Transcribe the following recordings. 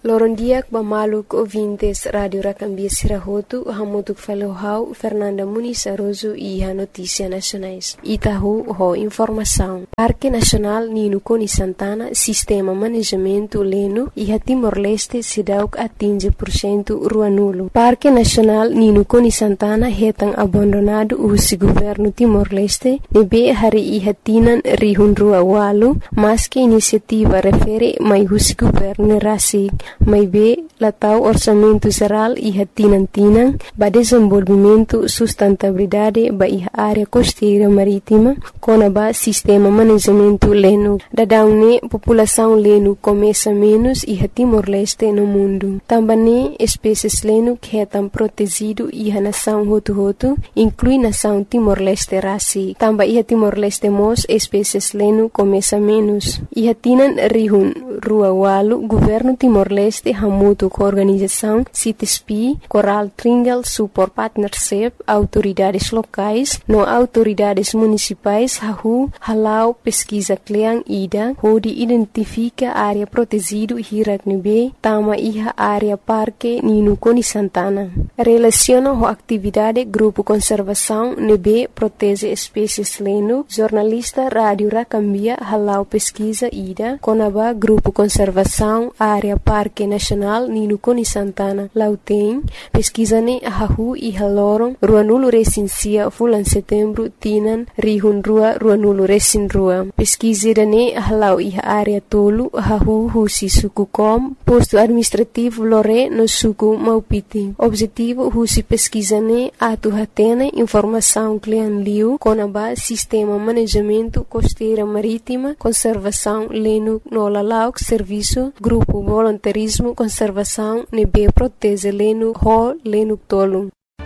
Lorondiak bamaluk ouvintes Radio Racambia Sirahotu, hamutuk falohau Fernanda Muniz Aroso e a Notícia Nacionais. Itahu ho informação. Parque Nacional Nino Coni Santana, Sistema Manejamento Leno e a Timor-Leste Sidauk atinge % rua nulo. Parque Nacional Nino Coni Santana retang abandonado o governo Timor-Leste, nebe hari e hatinan rihun rua walu, mas que iniciativa refere mai o governo rasig, mai be latau orçamento geral e hatinan-tinan, ba desenvolvimento sustentabilidade ba iha área costeira marítima, com ba sistema manejamento leno. Dadaune população leno começa menos e Timor-Leste no mundo. Também espécies leno que estão protegido e a nação Hotu-Hotu, inclui nação Timor-Leste rasig. Também iha Timor-Leste mos espécies leno começa menos. Iha tinan rihun rua walu, governo Timor-Leste hamutu com organização CITESPI, Coral Triangle Support Partnership, autoridades locais, no autoridades municipais, halau pesquisa kleang ida, onde identifica área protegido Hiraknebe, tama iha área Parque Nino Coni Santana. Relaciona com atividade Grupo Conservação Nebe protege espécies leno, jornalista Rádio Racambia halau pesquisa ida, conaba Grupo Conservação área Parque Nacional Nino Coni Santana. Lauteng, pesquisane ahahu e haloron, rua nulo recensia fulan setembro tinan rihun rua nulo recin rua. Pesquisirane ahalau iha área tolu ahahu husi suku kom, posto administrativo lore no suku Maupiti. Objetivo husi pesquisane atu hatene informação klian liu konaba sistema manejamento costeira marítima, conservação leno no lalauk serviço, grupo voluntarismo conservação nebe protege leno ho leno tolu.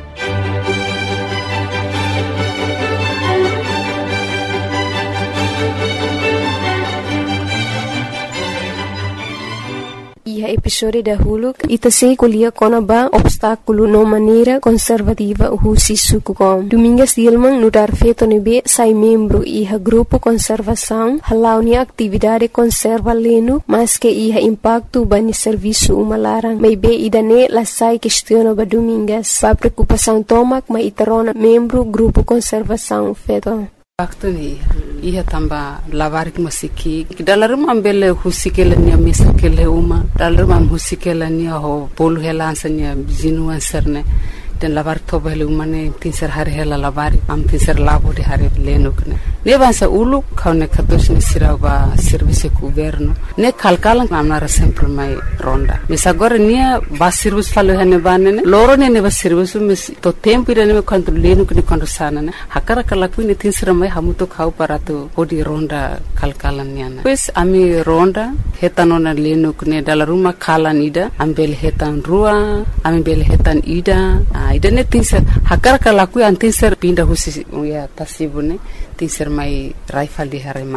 Iha episode dahulu ita sei kuliah konaba obstáculo no maneira conservativa husi suku kom. Domingas dilmang nudar feto nebe sai membro iha grupo conservação halau ni atividade conserva leno, mas que iha impacto bani serviço umalarang. Mai be idane la sai questiona ba domingas. Ba preocupação tomak ma itarona membro grupo conservação feto. Waktu ni iha tamba lavarik masiki dalaruma ambele husikela nia mesakele uma dalaruma husikela nia ho polu helansa nia bizinu anserne den lavar toba hele umane tinser hari hela lavari am tinser labo de hari lenukne ne vansa ulu kaune kados ne sirava service governo ne kalkalan amnara sempre mai ronda mes agora nia va service falo hene banene loro ne va service mes to tempo ire ne quanto lenukne quando sana ne hakara kala kuine tinser mai hamuto khau parato odi ronda kalkalan niana pues ami ronda hetanona lenukne dalaruma kalan ida ambel hetan rua ambel hetan ida idane tinser hakar kalaku an tinser pinda husi ya tasibune tinser mai raifal di hare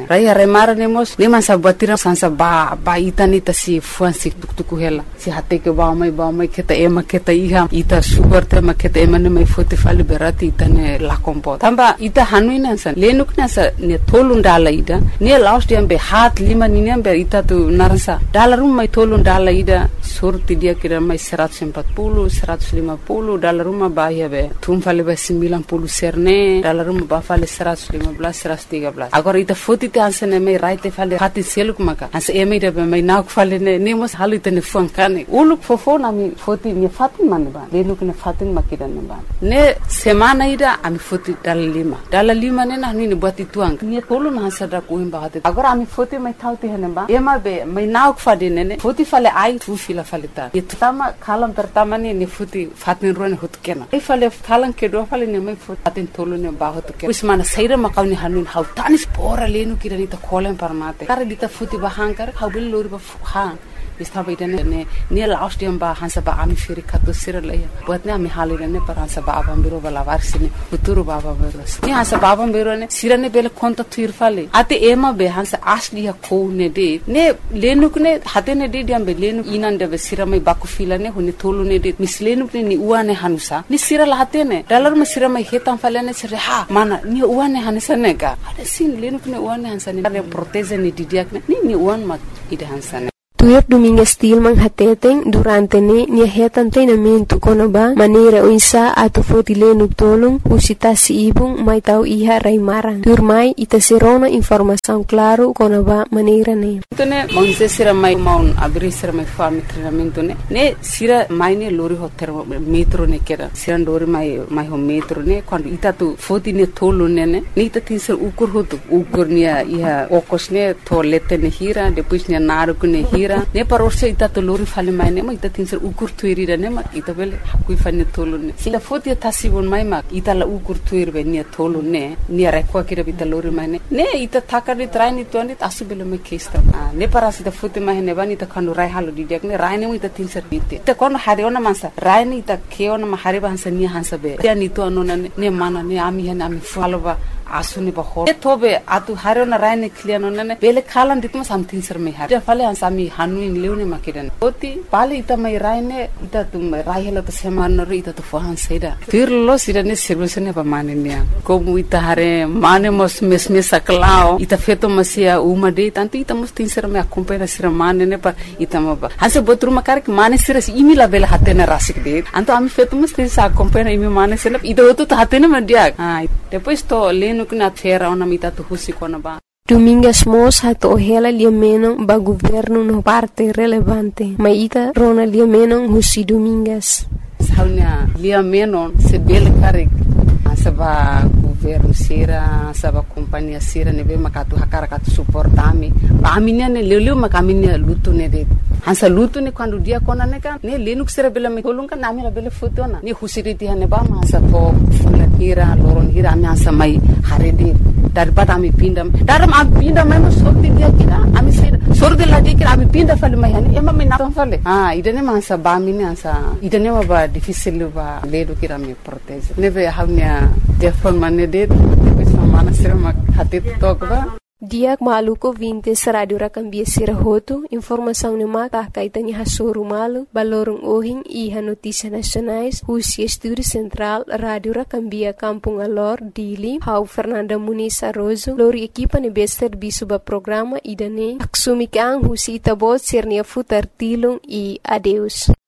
marane mos lima sabatira sansa ba itani tasi fuansi tuktuku hela si hate ke ba mai keta ema keta iha ita sugar te maketa ema ne mai fote fali berati itane la kompo tamba ita hanuina san lenukna sa ne tolundala ida ne last yambe hat lima ninembe ita tu narasa dalarum mai tolundala ida surti dia kira mai 140 150 dalam rumah bahaya be tum fale be 90 serne dalam rumah ba fale 115 113 agora ita foti te ansene me raite fale hati seluk maka as eme de be mai nak fale ne mos halu te ne fuankane uluk fofona mi foti ni fatin man ba lenuk ne fatin makidan ba ne semana ida ami foti dalalima ne na ni buat ituang ni tolu na sada ko imba hate agora ami foti mai thauti hene ba ema be mai nak fade ne foti fale ai tu fila fale ta itama kalam pertama ni foti fatin ruan hut kena ai fale thalang ke do fale ne mai fot atin tolu ne ba hut ke usmana saira makawni hanun hau tanis pora lenu kirani ta kholen parmate kare dita futi ba hankar hau bil lori ba hang istaba idane ne last yam ba hansa ba ami firi khato siralaya buatne ami halire ne par hansa ba abam biro bala varsine uturu baba beros ni hansa baba biro ne sirane bele konta tuir fale ate ema be hansa asli ha ko ne de ne lenuk ne hate ne de diam be lenu inan de be siramai baku fila ne hone tolu ne de mislenuk ne ni uane hanusa ni siral hate ne dalar ma siramai hetam fale ne sire ha mana ni uane hansa ne ga ade sin lenuk ne uane hansa ne proteze ne didiak ne ni uan ma ide hansa ne Tuir Domingas Tilman hateteng durante nia hetan treinamento konaba maneira o insa ato fotile tolong usita si ibung mai tau iha raimarang. Turmai ita serona informação claro konaba maneira ne. Tone mangse sira mai maun abri sira mai fami treinamento ne sira mai ne lori hotel metro ne kera sira lori mai ho metro ne quando ita tu fotine tolo ne ita tinser ukur hotu ukur nia iha okos ne toilette ne hira depois nia naruku ne hira ne parorse ita to lori fale mai ne ma ita tinser ukur tuiri ne ma ita bele hakui fane tolo ne sila foti tasibon mai ma ita la ukur tuiri be nia tolo ne nia rekwa kira bita lori mai ne ita takari traini to ne asubele me kesta ne parasi ita foti mai ne bani ita kanu rai halu diak ne rai ne ita tinser bite ita kono hari ona mansa rai ne ita keona ma hari bansa nia hansa be ya ni to anona ne mana ne ami hene ami faloba asuni ba ho tobe atu harona raine kliano nane bele khalan ditma something sir me har fale ansami hanuin leune makidan oti pale ita mai raine ita tum raihela to seman ri ita to fahan seda tirlo sirane solution ba manenia komu ita hare mane mos mesme saklao ita feto masia uma de tanto ita mos tin sir me acompanha sir mane ne pa ita ba hanse botru makar que mane sir imila bele hatena rasik de anto ami feto mos tin sa acompanha imi mane sir ita oto hatena media depois to nukna fera ona mita tu husi kona ba. Domingas mos hato ohela liameno ba governo no parte relevante. Maita rona liameno husi Domingas. Saunya liameno se bele karik saba governo sira saba companhia sira nebe makatu hakara katu suportami ba aminia ne leleu makaminia lutu ne de hansa lutu ne quando dia kona ne kan ne lenuk sira bela me kolunga nami la bela fotona ne husiriti hane ba ma sa to fulla hira loron hira ami hansa mai harede daripada ami pindam daram ami pindam mai sorti dia kira ami sira sordi la dia kira ami pinda fale mai hani ema me na fale idene ma hansa ba mini hansa idene ba difficile ba ledo kira me protege nebe havnya telefon mane de bisa mana sira mak hati tokba Diak maluko vintes radio rakambia sirahoto informação ne mata kaitani hasoru malu balorong ohing iha notícia nacionais husi estúdio central radio rakambia Kampung Alor Dili hau Fernanda Muniz Arrozo lori equipa ne bester bisuba programa idane aksumi kang husi tabot sernia futar tilung e adeus